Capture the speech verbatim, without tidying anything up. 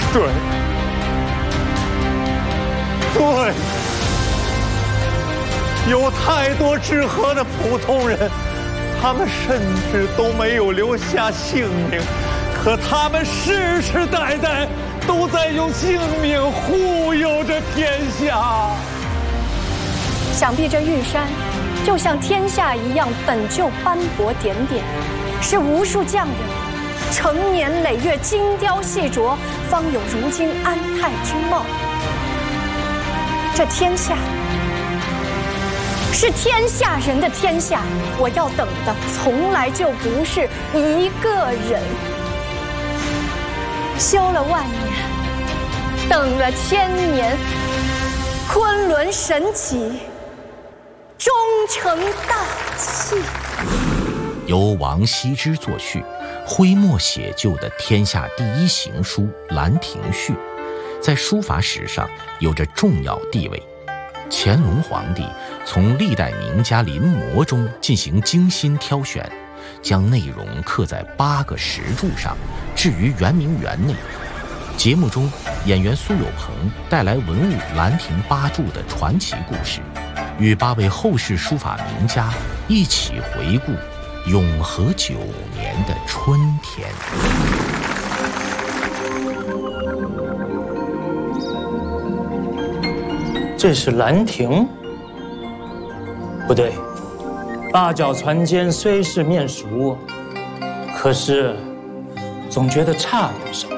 对，对，有太多治河的普通人，他们甚至都没有留下姓名，可他们世世代代都在用性命护佑着天下。 想必这玉山，就像天下一样，本就斑驳点点，是无数匠人成年累月精雕细琢，方有如今安泰之貌。这天下是天下人的天下，我要等的从来就不是一个人。修了万年，等了千年，昆仑神奇，终成大器。 由王羲之作序，徽墨写就的天下第一行书《兰亭序》，在书法史上有着重要地位。乾隆皇帝从历代名家临摹中进行精心挑选，将内容刻在八个石柱上，置于圆明园内。节目中，演员苏有朋带来文物兰亭八柱的传奇故事，与八位后世书法名家一起回顾永和九年的春天。 这是兰亭？不对，八角船间虽是面熟，可是总觉得差点什么。